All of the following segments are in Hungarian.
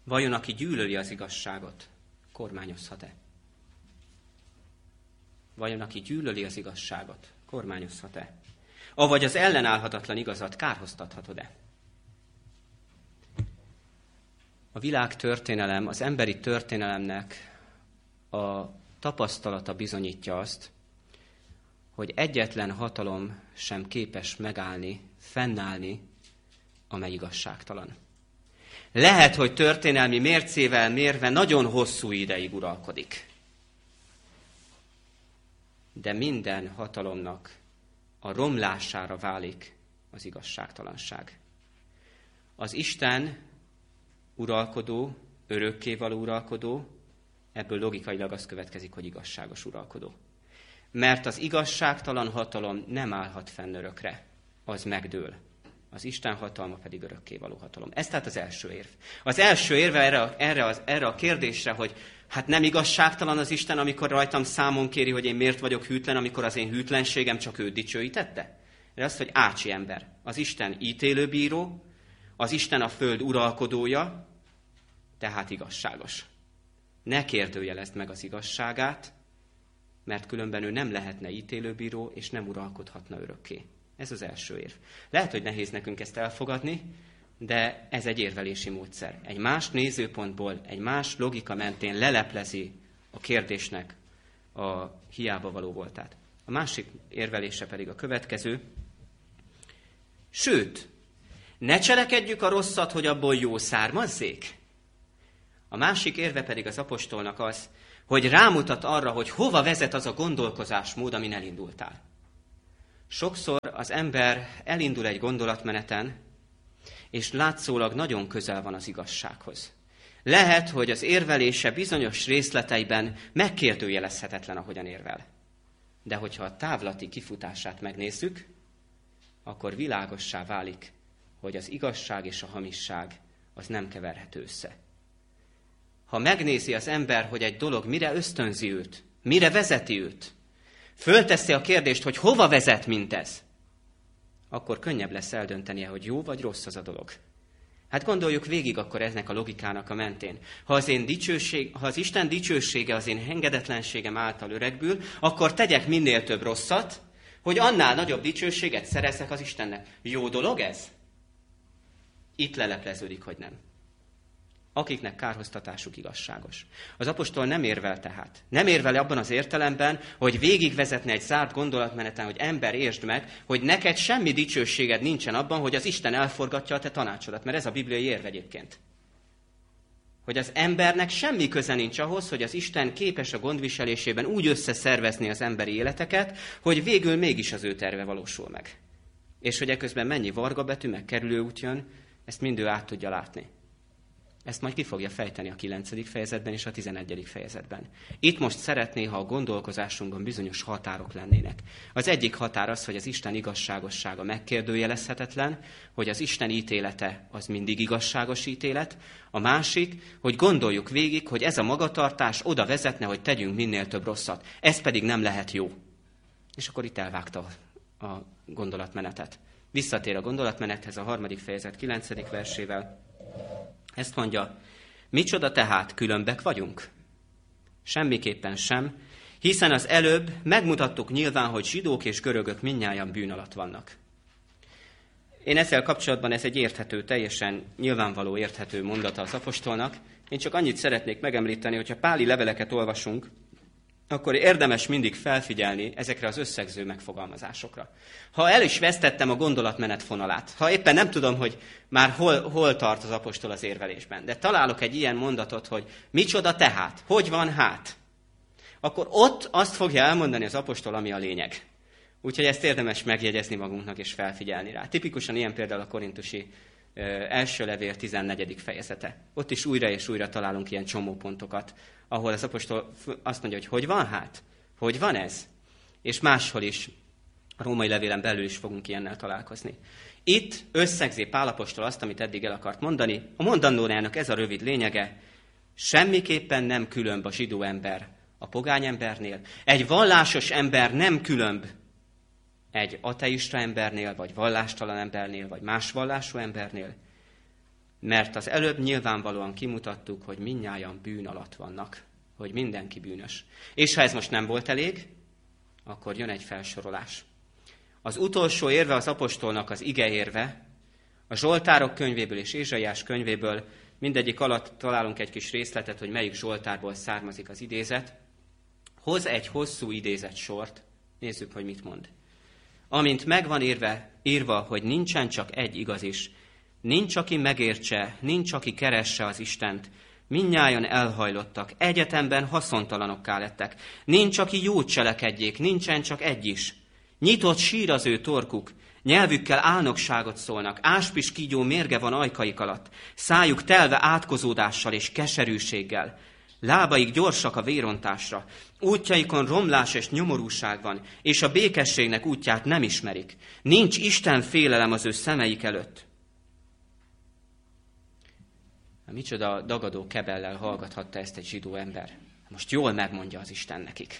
Vajon aki gyűlöli az igazságot, kormányozhat-e? Vajon aki gyűlöli az igazságot, kormányozhat-e? Avagy az ellenállhatatlan igazat kárhoztathatod-e? A világtörténelem, az emberi történelemnek a tapasztalata bizonyítja azt, hogy egyetlen hatalom sem képes megállni, fennállni, amely igazságtalan. Lehet, hogy történelmi mércével mérve nagyon hosszú ideig uralkodik. De minden hatalomnak a romlására válik az igazságtalanság. Az Isten uralkodó, örökkévaló uralkodó, ebből logikailag az következik, hogy igazságos uralkodó. Mert az igazságtalan hatalom nem állhat fenn örökre, az megdől. Az Isten hatalma pedig örökkévaló hatalom. Ez tehát az első érv. Az első érve erre a kérdésre, hogy hát nem igazságtalan az Isten, amikor rajtam számon kéri, hogy én miért vagyok hűtlen, amikor az én hűtlenségem csak őt dicsőítette? De azt, hogy ácsi ember. Az Isten ítélőbíró, az Isten a föld uralkodója, tehát igazságos. Ne kérdőjelezd meg az igazságát, mert különben ő nem lehetne ítélőbíró, és nem uralkodhatna örökké. Ez az első érv. Lehet, hogy nehéz nekünk ezt elfogadni, de ez egy érvelési módszer. Egy más nézőpontból, egy más logika mentén leleplezi a kérdésnek a hiába való voltát. A másik érvelése pedig a következő. Sőt, ne cselekedjük a rosszat, hogy abból jó származzék. A másik érve pedig az apostolnak az, hogy rámutat arra, hogy hova vezet az a gondolkozásmód, amin elindultál. Sokszor az ember elindul egy gondolatmeneten, és látszólag nagyon közel van az igazsághoz. Lehet, hogy az érvelése bizonyos részleteiben megkérdőjelezhetetlen, ahogyan érvel. De hogyha a távlati kifutását megnézzük, akkor világossá válik, hogy az igazság és a hamisság az nem keverhető össze. Ha megnézi az ember, hogy egy dolog mire ösztönzi őt, mire vezeti őt, fölteszi a kérdést, hogy hova vezet mindez, akkor könnyebb lesz eldöntenie, hogy jó vagy rossz az a dolog. Hát gondoljuk végig akkor ennek a logikának a mentén. Ha az Isten dicsősége az én engedetlenségem által öregbül, akkor tegyek minél több rosszat, hogy annál nagyobb dicsőséget szerezzek az Istennek. Jó dolog ez? Itt lelepleződik, hogy nem. Akiknek kárhoztatásuk igazságos. Az apostol nem érvel tehát. Nem érvel abban az értelemben, hogy végigvezetne egy zárt gondolatmeneten, hogy ember, értsd meg, hogy neked semmi dicsőséged nincsen abban, hogy az Isten elforgatja a te tanácsodat, mert ez a bibliai érv egyébként. Hogy az embernek semmi köze nincs ahhoz, hogy az Isten képes a gondviselésében úgy összeszervezni az emberi életeket, hogy végül mégis az ő terve valósul meg. És hogy eközben mennyi vargabetű, meg kerülőút jön, ezt mind ő át tudja látni. Ezt majd ki fogja fejteni a 9. fejezetben és a 11. fejezetben. Itt most szeretné, ha a gondolkozásunkban bizonyos határok lennének. Az egyik határ az, hogy az Isten igazságossága megkérdőjelezhetetlen, hogy az Isten ítélete az mindig igazságos ítélet. A másik, hogy gondoljuk végig, hogy ez a magatartás oda vezetne, hogy tegyünk minél több rosszat. Ez pedig nem lehet jó. És akkor itt elvágta a gondolatmenetet. Visszatér a gondolatmenethez a 3. fejezet 9. versével. Ezt mondja, micsoda tehát, különbek vagyunk? Semmiképpen sem, hiszen az előbb megmutattuk nyilván, hogy zsidók és görögök mindnyájan bűn alatt vannak. Én ezzel kapcsolatban ez egy érthető, teljesen nyilvánvaló érthető mondata az apostolnak. Én csak annyit szeretnék megemlíteni, hogyha páli leveleket olvasunk, akkor érdemes mindig felfigyelni ezekre az összegző megfogalmazásokra. Ha el is vesztettem a gondolatmenet fonalát, ha éppen nem tudom, hogy már hol tart az apostol az érvelésben, de találok egy ilyen mondatot, hogy micsoda tehát, hogy van hát, akkor ott azt fogja elmondani az apostol, ami a lényeg. Úgyhogy ezt érdemes megjegyezni magunknak és felfigyelni rá. Tipikusan ilyen például a korintusi első levél 14. fejezete. Ott is újra és újra találunk ilyen csomópontokat, ahol az apostol azt mondja, hogy van hát? Hogy van ez? És máshol is, a római levélen belül is fogunk ilyennel találkozni. Itt összegzi Pál apostol azt, amit eddig el akart mondani. A mondandójának ez a rövid lényege, semmiképpen nem különb a zsidó ember a pogány embernél. Egy vallásos ember nem különb egy ateista embernél, vagy vallástalan embernél, vagy más vallású embernél. Mert az előbb nyilvánvalóan kimutattuk, hogy mindnyájan bűn alatt vannak, hogy mindenki bűnös. És ha ez most nem volt elég, akkor jön egy felsorolás. Az utolsó érve az apostolnak az ige érve, a Zsoltárok könyvéből és Ézsaiás könyvéből, mindegyik alatt találunk egy kis részletet, hogy melyik Zsoltárból származik az idézet. Hoz egy hosszú idézet sort, nézzük, hogy mit mond. Amint megvan írva, hogy nincsen csak egy igaz is, nincs, aki megértse, nincs, aki keresse az Istent, mindnyájan elhajlottak, egyetemben haszontalanokká lettek, nincs, aki jót cselekedjék, nincsen csak egy is. Nyitott sír az ő torkuk, nyelvükkel álnokságot szólnak, áspis kígyó mérge van ajkaik alatt, szájuk telve átkozódással és keserűséggel, lábaik gyorsak a vérontásra, útjaikon romlás és nyomorúság van, és a békességnek útját nem ismerik. Nincs Isten félelem az ő szemeik előtt. Micsoda dagadó kebellel hallgathatta ezt egy zsidó ember. Most jól megmondja az Isten nekik.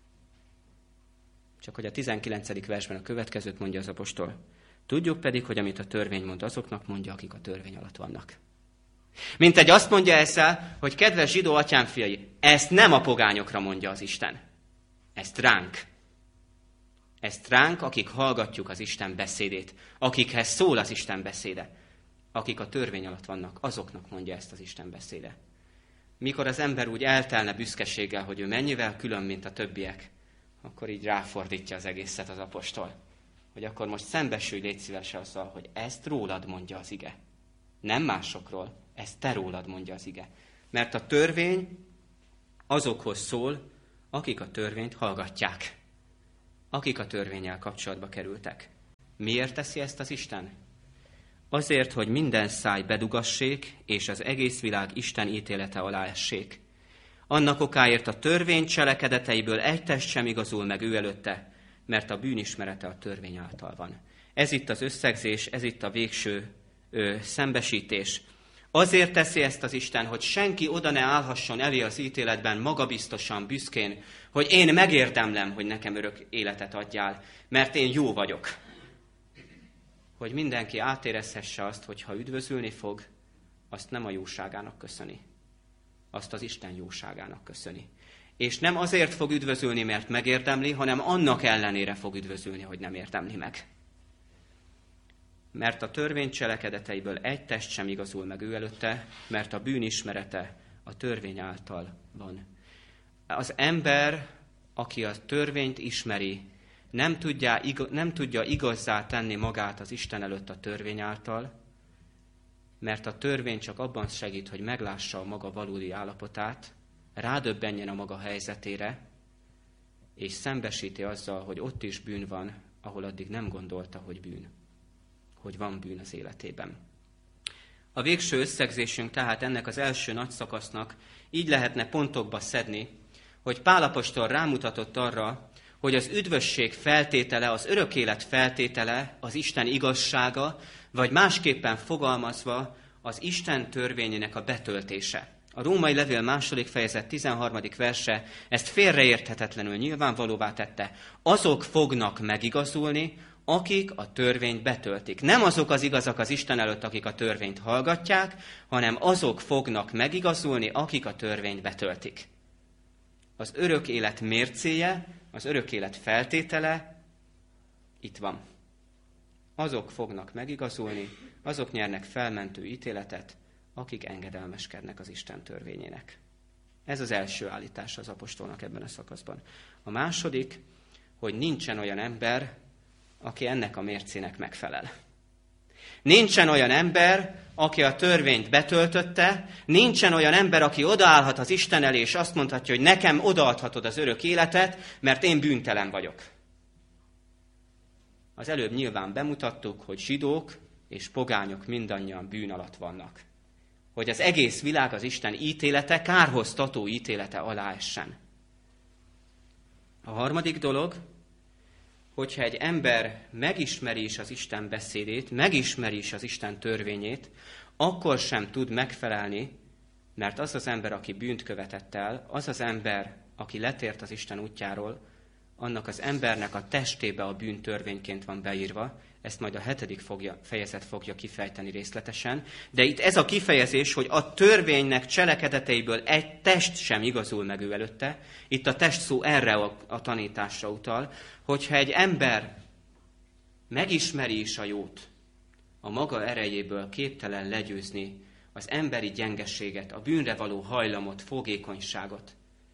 Csak hogy a 19. versben a következőt mondja az apostol. Tudjuk pedig, hogy amit a törvény mond, azoknak mondja, akik a törvény alatt vannak. Mint egy azt mondja ezzel, hogy kedves zsidó atyámfiai, ezt nem a pogányokra mondja az Isten. Ezt ránk. Ezt ránk, akik hallgatjuk az Isten beszédét, akikhez szól az Isten beszéde. Akik a törvény alatt vannak, azoknak mondja ezt az Isten beszéde. Mikor az ember úgy eltelne büszkeséggel, hogy ő mennyivel külön, mint a többiek, akkor így ráfordítja az egészet az apostol. Hogy akkor most szembesülj, légy szíves azzal, hogy ezt rólad mondja az ige. Nem másokról, ezt te rólad mondja az ige. Mert a törvény azokhoz szól, akik a törvényt hallgatják. Akik a törvénnyel kapcsolatba kerültek. Miért teszi ezt az Isten? Azért, hogy minden száj bedugassék, és az egész világ Isten ítélete alá essék. Annak okáért a törvény cselekedeteiből egy test sem igazul meg ő előtte, mert a bűnismerete a törvény által van. Ez itt az összegzés, ez itt a végső szembesítés. Azért teszi ezt az Isten, hogy senki oda ne állhasson elé az ítéletben magabiztosan, büszkén, hogy én megérdemlem, hogy nekem örök életet adjál, mert én jó vagyok. Hogy mindenki átérezhesse azt, hogy ha üdvözülni fog, azt nem a jóságának köszöni. Azt az Isten jóságának köszöni. És nem azért fog üdvözülni, mert megérdemli, hanem annak ellenére fog üdvözülni, hogy nem érdemli meg. Mert a törvény cselekedeteiből egy test sem igazul meg ő előtte, mert a bűn ismerete a törvény által van. Az ember, aki a törvényt ismeri, nem tudja igazzá tenni magát az Isten előtt a törvény által, mert a törvény csak abban segít, hogy meglássa a maga valódi állapotát, rádöbbenjen a maga helyzetére, és szembesíti azzal, hogy ott is bűn van, ahol addig nem gondolta, hogy bűn. Hogy van bűn az életében. A végső összegzésünk tehát ennek az első nagy szakasznak így lehetne pontokba szedni, hogy Pál apostol rámutatott arra, hogy az üdvösség feltétele, az örök élet feltétele, az Isten igazsága, vagy másképpen fogalmazva az Isten törvényének a betöltése. A Római levél 2. fejezet 13. verse ezt félreérthetetlenül nyilvánvalóvá tette. Azok fognak megigazulni, akik a törvényt betöltik. Nem azok az igazak az Isten előtt, akik a törvényt hallgatják, hanem azok fognak megigazulni, akik a törvényt betöltik. Az örök élet mércéje, az örök élet feltétele itt van. Azok fognak megigazulni, azok nyernek felmentő ítéletet, akik engedelmeskednek az Isten törvényének. Ez az első állítás az apostolnak ebben a szakaszban. A második, hogy nincsen olyan ember, aki ennek a mércének megfelel. Nincsen olyan ember, aki a törvényt betöltötte, nincsen olyan ember, aki odaállhat az Isten elé, és azt mondhatja, hogy nekem odaadhatod az örök életet, mert én bűntelen vagyok. Az előbb nyilván bemutattuk, hogy zsidók és pogányok mindannyian bűn alatt vannak. Hogy az egész világ az Isten ítélete, kárhoztató ítélete alá essen. A harmadik dolog, hogyha egy ember megismeri is az Isten beszédét, megismeri is az Isten törvényét, akkor sem tud megfelelni, mert az az ember, aki bűnt követett el, az az ember, aki letért az Isten útjáról, annak az embernek a testébe a bűn törvényként van beírva, ezt majd a 7. fejezet fogja kifejteni részletesen, de itt ez a kifejezés, hogy a törvénynek cselekedeteiből egy test sem igazul meg ő előtte, itt a test szó erre a tanításra utal, hogyha egy ember megismeri is a jót, a maga erejéből képtelen legyőzni az emberi gyengeséget, a bűnre való hajlamot, fogékonyságot,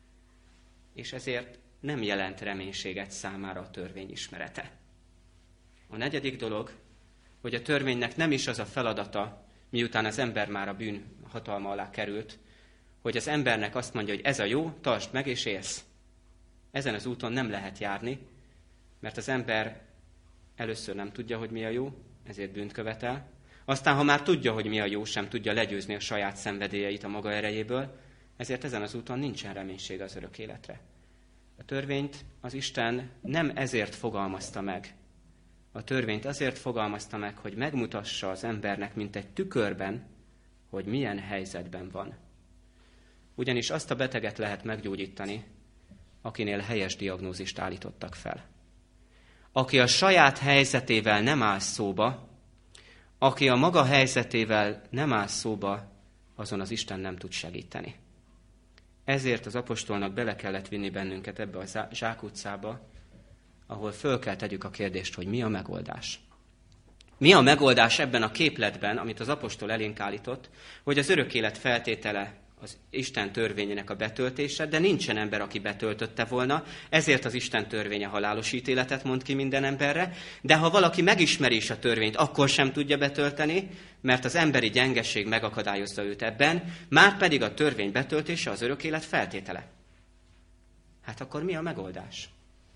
és ezért nem jelent reménységet számára a törvény ismerete. A 4. dolog, hogy a törvénynek nem is az a feladata, miután az ember már a bűn hatalma alá került, hogy az embernek azt mondja, hogy ez a jó, tartsd meg és élsz. Ezen az úton nem lehet járni, mert az ember először nem tudja, hogy mi a jó, ezért bűnt követel. Aztán, ha már tudja, hogy mi a jó, sem tudja legyőzni a saját szenvedélyeit a maga erejéből, ezért ezen az úton nincsen reménység az örök életre. A törvényt az Isten nem ezért fogalmazta meg. A törvényt azért fogalmazta meg, hogy megmutassa az embernek, mint egy tükörben, hogy milyen helyzetben van. Ugyanis azt a beteget lehet meggyógyítani, akinél helyes diagnózist állítottak fel. Aki a saját helyzetével nem áll szóba, aki a maga helyzetével nem áll szóba, azon az Isten nem tud segíteni. Ezért az apostolnak bele kellett vinni bennünket ebbe a zsákutcába, ahol föl kell tegyük a kérdést, hogy mi a megoldás. Mi a megoldás ebben a képletben, amit az apostol elénk állított, hogy az örök élet feltétele az Isten törvényének a betöltése, de nincsen ember, aki betöltötte volna, ezért az Isten törvénye halálos ítéletet mond ki minden emberre, de ha valaki megismeri is a törvényt, akkor sem tudja betölteni, mert az emberi gyengeség megakadályozza őt ebben, már pedig a törvény betöltése az örök élet feltétele. Hát akkor mi a megoldás?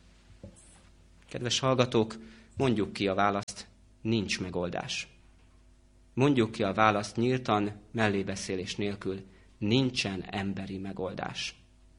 Kedves hallgatók, mondjuk ki a választ, nincs megoldás. Mondjuk ki a választ nyíltan, mellébeszélés nélkül, nincsen emberi megoldás.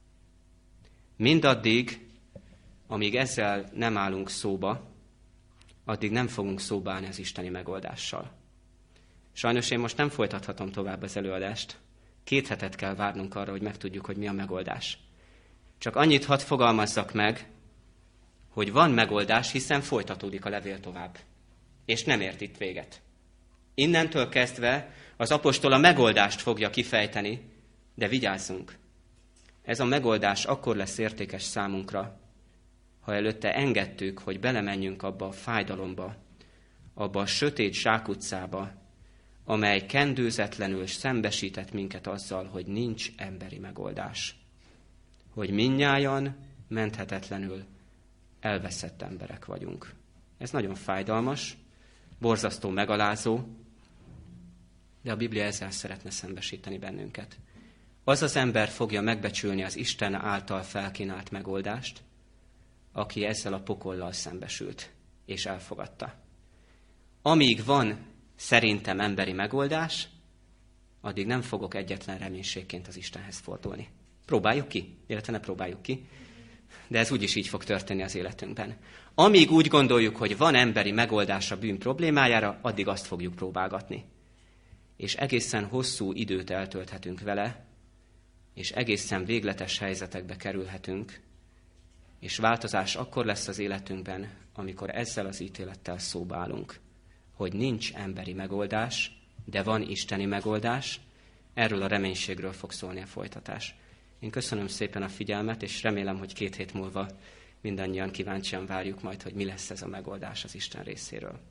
Mindaddig, amíg ezzel nem állunk szóba, addig nem fogunk szóba állni az isteni megoldással. Sajnos én most nem folytathatom tovább az előadást. 2 hetet kell várnunk arra, hogy megtudjuk, hogy mi a megoldás. Csak annyit hadd fogalmazzak meg, hogy van megoldás, hiszen folytatódik a levél tovább. És nem ért itt véget. Innentől kezdve az apostol a megoldást fogja kifejteni, de vigyázzunk. Ez a megoldás akkor lesz értékes számunkra, ha előtte engedtük, hogy belemenjünk abba a fájdalomba, abba a sötét zsákutcába, amely kendőzetlenül szembesített minket azzal, hogy nincs emberi megoldás. Hogy mindnyájan menthetetlenül elveszett emberek vagyunk. Ez nagyon fájdalmas, borzasztó megalázó, de a Biblia ezzel szeretne szembesíteni bennünket. Az az ember fogja megbecsülni az Isten által felkínált megoldást, aki ezzel a pokollal szembesült, és elfogadta. Amíg van szerintem emberi megoldás, addig nem fogok egyetlen reménységként az Istenhez fordulni. Próbáljuk ki, illetve ne próbáljuk ki, de ez úgyis így fog történni az életünkben. Amíg úgy gondoljuk, hogy van emberi megoldás a bűn problémájára, addig azt fogjuk próbálgatni. És egészen hosszú időt eltölthetünk vele, és egészen végletes helyzetekbe kerülhetünk, és változás akkor lesz az életünkben, amikor ezzel az ítélettel szóba állunk, hogy nincs emberi megoldás, de van isteni megoldás. Erről a reménységről fog szólni a folytatás. Én köszönöm szépen a figyelmet, és remélem, hogy 2 hét múlva mindannyian kíváncsian várjuk majd, hogy mi lesz ez a megoldás az Isten részéről.